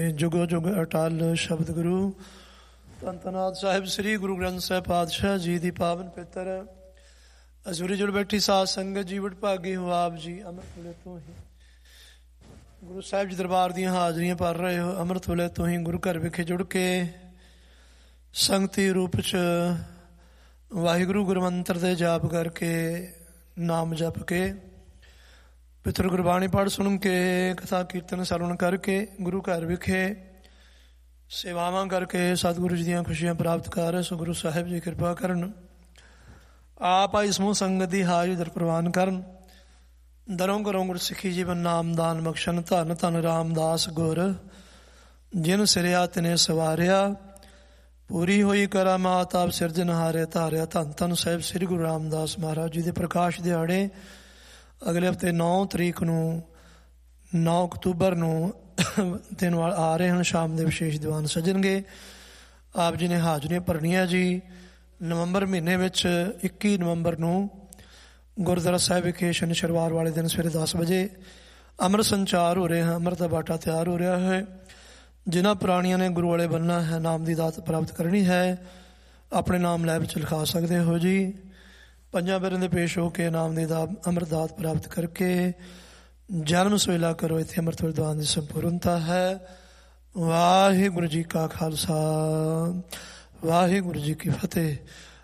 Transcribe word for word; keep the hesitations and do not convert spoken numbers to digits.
ਜੁਗੋ ਜੁਗ ਅਟਲ ਸ਼ਬਦ ਗੁਰੂ ਧੰਨ ਧੰਨ ਆਦਿ ਸਾਹਿਬ ਸ੍ਰੀ ਗੁਰੂ ਗ੍ਰੰਥ ਸਾਹਿਬ ਪਾਤਸ਼ਾਹ ਜੀ ਦੀ ਪਾਵਨ ਪਿੱਤਰ ਅਜ਼ੂਰੀ ਜੁੜ ਬੈਠੀ ਸਾਧ ਸੰਗਤ ਜੀ ਵਡਭਾਗੇ ਹੋ ਆਪ ਜੀ। ਅੰਮ੍ਰਿਤ ਵੇਲੇ ਤੋਂ ਹੀ ਗੁਰੂ ਸਾਹਿਬ ਜੀ ਦਰਬਾਰ ਦੀਆਂ ਹਾਜ਼ਰੀਆਂ ਭਰ ਰਹੇ ਹੋ। ਅੰਮ੍ਰਿਤ ਵੇਲੇ ਤੋਂ ਹੀ ਗੁਰੂ ਘਰ ਵਿਖੇ ਜੁੜ ਕੇ ਸੰਗਤੀ ਰੂਪ 'ਚ ਵਾਹਿਗੁਰੂ ਗੁਰਮੰਤਰ ਦੇ ਜਾਪ ਕਰਕੇ ਨਾਮ ਜਪ ਕੇ ਪਿੱਤਰ ਗੁਰਬਾਣੀ ਪੜ੍ਹ ਸੁਣ ਕੇ ਕਥਾ ਕੀਰਤਨ ਸਰਵਣ ਕਰਕੇ ਗੁਰੂ ਘਰ ਵਿਖੇ ਸੇਵਾਵਾਂ ਕਰਕੇ ਸਤਿਗੁਰੂ ਜੀ ਦੀਆਂ ਖੁਸ਼ੀਆਂ ਪ੍ਰਾਪਤ ਕਰ। ਸੋ ਗੁਰੂ ਸਾਹਿਬ ਜੀ ਕਿਰਪਾ ਕਰਨ, ਆਪ ਆਈ ਸਮੂਹ ਸੰਗਤ ਦੀ ਹਾਜ਼ਰੀ ਦਰ ਪ੍ਰਵਾਨ ਕਰਨ। ਦਰੋਂ ਘਰੋਂ ਗੁਰਸਿੱਖੀ ਜੀਵਨ ਨਾਮਦਾਨ ਬਖਸ਼ਣ। ਧੰਨ ਧੰਨ ਰਾਮਦਾਸ ਗੁਰ ਜਿਨ ਸਿਰਿਆ ਤਿਨੇ ਸਵਾਰਿਆ, ਪੂਰੀ ਹੋਈ ਕਰਾਮਾਤ ਆਪ ਸਿਰਜਣਹਾਰੇ ਧਾਰਿਆ। ਧੰਨ ਧੰਨ ਸਾਹਿਬ ਸ੍ਰੀ ਗੁਰੂ ਰਾਮਦਾਸ ਮਹਾਰਾਜ ਜੀ ਦੇ ਪ੍ਰਕਾਸ਼ ਦਿਹਾੜੇ ਅਗਲੇ ਹਫ਼ਤੇ ਨੌ ਤਰੀਕ ਨੂੰ ਨੌ ਅਕਤੂਬਰ ਨੂੰ ਦਿਨ ਵਾਲ ਆ ਰਹੇ ਹਨ। ਸ਼ਾਮ ਦੇ ਵਿਸ਼ੇਸ਼ ਦੀਵਾਨ ਸਜਣਗੇ। ਆਪ ਜੀ ਨੇ ਹਾਜ਼ਰੀਆਂ ਭਰਨੀਆਂ ਜੀ। ਨਵੰਬਰ ਮਹੀਨੇ ਵਿੱਚ ਇੱਕੀ ਨਵੰਬਰ ਨੂੰ ਗੁਰਦੁਆਰਾ ਸਾਹਿਬ ਵਿਖੇ ਸ਼ਨੀਚਰਵਾਰ ਵਾਲੇ ਦਿਨ ਸਵੇਰੇ ਦਸ ਵਜੇ ਅੰਮ੍ਰਿਤ ਸੰਚਾਰ ਹੋ ਰਹੇ ਹਨ। ਅੰਮ੍ਰਿਤ ਦਾ ਬਾਟਾ ਤਿਆਰ ਹੋ ਰਿਹਾ ਹੈ। ਜਿਨ੍ਹਾਂ ਪ੍ਰਾਣੀਆਂ ਨੇ ਗੁਰੂ ਵਾਲੇ ਬਣਨਾ ਹੈ, ਨਾਮ ਦੀ ਦਾਤ ਪ੍ਰਾਪਤ ਕਰਨੀ ਹੈ, ਆਪਣੇ ਨਾਮ ਲੈ ਵਿੱਚ ਲਿਖਾ ਸਕਦੇ ਹੋ ਜੀ। ਪੰਜਾਂ ਬੇਰਾਂ ਦੇ ਪੇਸ਼ ਹੋ ਕੇ ਨਾਮ ਦੀ ਦਾ ਅੰਮ੍ਰਿਤ ਦਾਤ ਪ੍ਰਾਪਤ ਕਰਕੇ ਜਨਮ ਸਵੇਲਾ ਕਰੋ। ਇੱਥੇ ਅੰਮ੍ਰਿਤ ਵਿਦਵਾਨ ਦੀ ਸੰਪੂਰਨਤਾ ਹੈ। ਵਾਹਿਗੁਰੂ ਜੀ ਕਾ ਖਾਲਸਾ, ਵਾਹਿਗੁਰੂ ਜੀ ਕੀ ਫਤਿਹ।